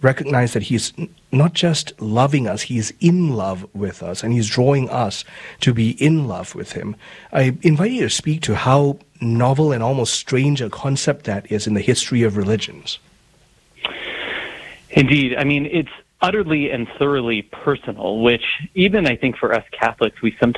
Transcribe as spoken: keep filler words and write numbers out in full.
recognize that he's not just loving us, he's in love with us, and he's drawing us to be in love with him. I invite you to speak to how novel and almost strange a concept that is in the history of religions. Indeed. I mean, it's utterly and thoroughly personal, which even I think for us Catholics, we sometimes